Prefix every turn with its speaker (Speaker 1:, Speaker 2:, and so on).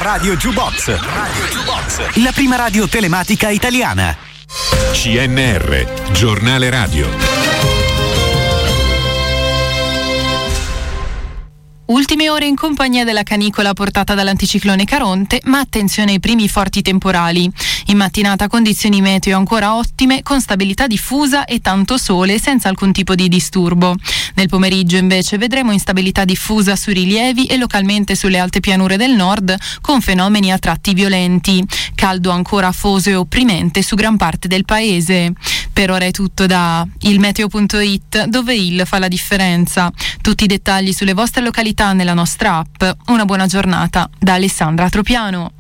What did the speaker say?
Speaker 1: Radio Jukebox. La prima radio telematica italiana.
Speaker 2: CNR, giornale radio.
Speaker 3: Ultime ore in compagnia della canicola portata dall'anticiclone Caronte, ma attenzione ai primi forti temporali. In mattinata condizioni meteo ancora ottime, con stabilità diffusa e tanto sole senza alcun tipo di disturbo. Nel pomeriggio invece vedremo instabilità diffusa sui rilievi e localmente sulle alte pianure del nord, con fenomeni a tratti violenti. Caldo ancora afoso e opprimente su gran parte del paese. Per ora è tutto da ilmeteo.it, dove il fa la differenza. Tutti i dettagli sulle vostre località nella nostra app. Una buona giornata da Alessandra Tropiano.